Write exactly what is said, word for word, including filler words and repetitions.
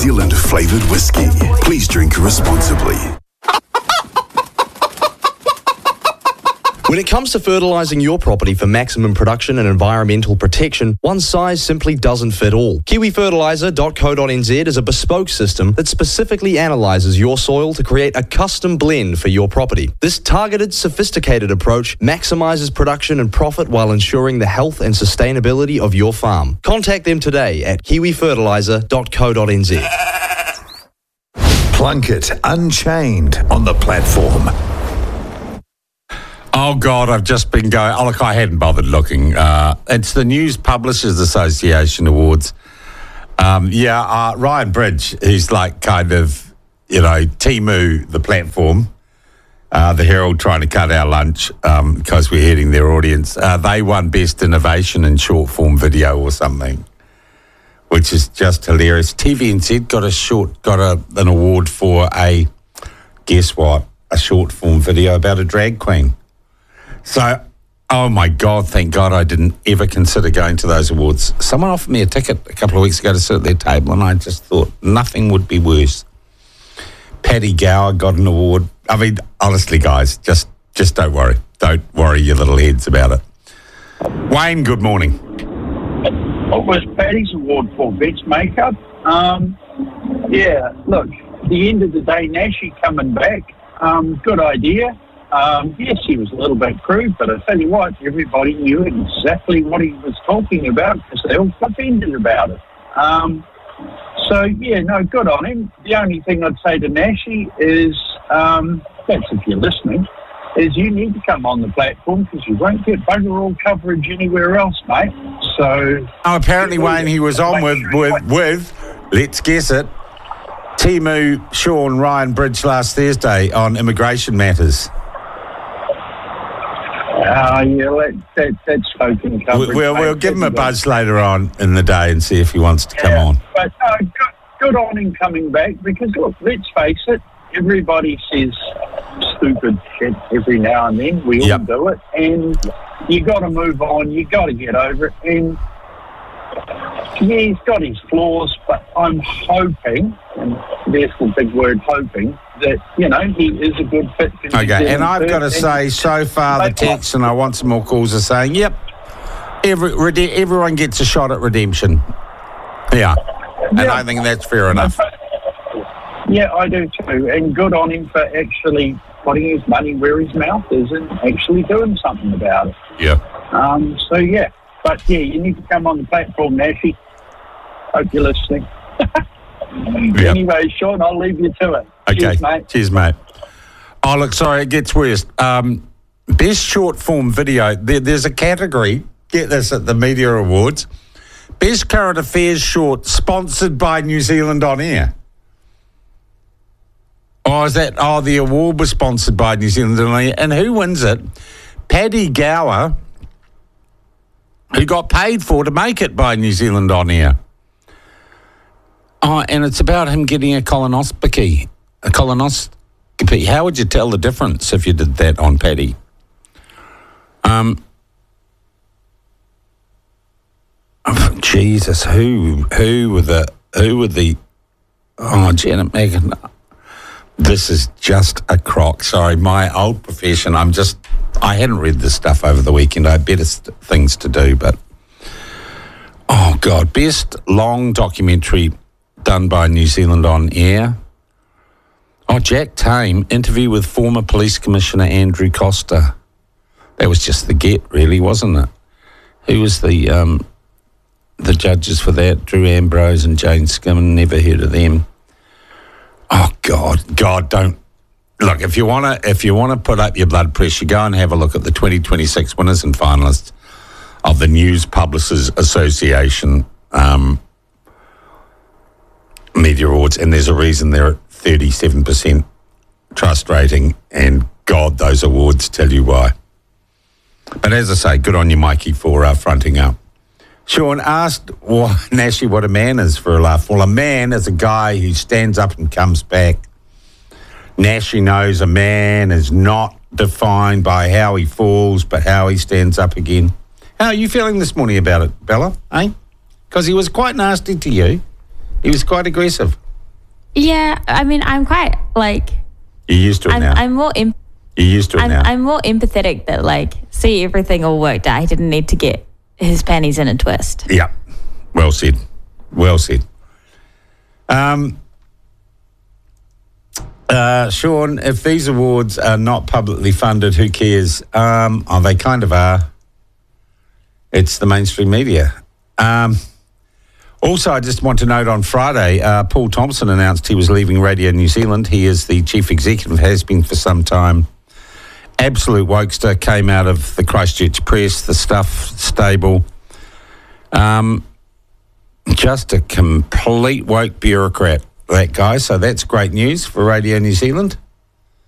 Zealand flavoured whiskey. Please drink responsibly. When it comes to fertilising your property for maximum production and environmental protection, one size simply doesn't fit all. Kiwi Fertiliser dot co dot n z is a bespoke system that specifically analyses your soil to create a custom blend for your property. This targeted, sophisticated approach maximises production and profit while ensuring the health and sustainability of your farm. Contact them today at Kiwi Fertiliser dot co dot n z. Plunkett Unchained on the platform. Oh, God, I've just been going... Oh, look, I hadn't bothered looking. Uh, it's the News Publishers Association Awards. Um, yeah, uh, Ryan Bridge, he's like kind of, you know, Timu, the platform, uh, the Herald trying to cut our lunch um, because we're hitting their audience. Uh, they won Best Innovation in Short-Form Video or something, which is just hilarious. T V N Z got a short, got a, an award for a, guess what, a short-form video about a drag queen. So, oh my God, thank God I didn't ever consider going to those awards. Someone offered me a ticket a couple of weeks ago to sit at their table, and I just thought nothing would be worse. Paddy Gower got an award. I mean, honestly, guys, just just don't worry. Don't worry your little heads about it. Wayne, good morning. What was Paddy's award for? Best makeup? Um, yeah, look, at the end of the day, Nashi coming back, um, good idea. Um, yes, he was a little bit crude, but I tell you what, everybody knew exactly what he was talking about because they all offended about it. Um, so, yeah, no, good on him. The only thing I'd say to Nashi is, um, that's if you're listening, is you need to come on the platform because you won't get bugger all coverage anywhere else, mate. So... Oh, apparently, Wayne, he was on with, with, with, let's guess it, Timu, Sean, Ryan Bridge last Thursday on immigration matters. Uh, yeah, that, that, that's spoken coverage. We'll, we'll give him a buzz later on in the day and see if he wants to come yeah, on. But uh, good, good on him coming back because, look, let's face it, everybody says stupid shit every now and then. We yep. all do it. And you got to move on. You got to get over it. And, yeah, he's got his flaws, but I'm hoping, and there's the big word hoping, that, you know, he is a good fit for New Okay, Zealand and I've got to say, so far the text, and I want some more calls, are saying, yep, every, rede- everyone gets a shot at redemption. Yeah, and yeah. I think that's fair enough. Yeah, I do too, and good on him for actually putting his money where his mouth is and actually doing something about it. Yeah. Um. So, yeah, but, yeah, you need to come on the platform, Nashi. Hope you're listening. Yep. Anyway, Sean, I'll leave you to it. Okay. Cheers, mate. Cheers, mate. Oh, look, sorry, it gets worse. Um, best short form video. There, there's a category, get this, at the Media Awards. Best current affairs short, sponsored by New Zealand On Air. Oh, is that? Oh, the award was sponsored by New Zealand On Air. And who wins it? Paddy Gower, who got paid for to make it by New Zealand On Air. Oh, and it's about him getting a colonoscopy. A colonoscopy. How would you tell the difference if you did that on Paddy? Um, oh, Jesus, who who were the who were the? Oh, Janet Megan. This is just a crock. Sorry, my old profession. I'm just. I hadn't read this stuff over the weekend. I had better st- things to do, but oh God, best long documentary done by New Zealand On Air. Oh, Jack Tame, interview with former Police Commissioner Andrew Costa. That was just the get, really, wasn't it? Who was the um, the judges for that? Drew Ambrose and Jane Skinner. Never heard of them. Oh God, God, don't look. If you wanna, if you wanna put up your blood pressure, go and have a look at the twenty twenty-six winners and finalists of the News Publishers Association Um, Media Awards, and there's a reason they're at thirty-seven percent trust rating, and God, those awards tell you why. But as I say, good on you, Mikey, for uh, fronting up. Sean asked well, Nashi what a man is for a laugh. Well, a man is a guy who stands up and comes back. Nashi knows a man is not defined by how he falls, but how he stands up again. How are you feeling this morning about it, Bella? Eh? Because he was quite nasty to you. He was quite aggressive. Yeah, I mean, I'm quite like. You're used to it I'm, now. I'm more. Em- You're used to it I'm, now. I'm more empathetic that like see everything all worked out. He didn't need to get his panties in a twist. Yeah, well said. Well said. Um, uh, Sean, if these awards are not publicly funded, who cares? Um, oh, they kind of are. It's the mainstream media. Um, also, I just want to note on Friday, uh, Paul Thompson announced he was leaving Radio New Zealand. He is the chief executive, has been for some time. Absolute wokester, came out of the Christchurch Press, the Stuff stable. Um, just a complete woke bureaucrat, that guy. So that's great news for Radio New Zealand.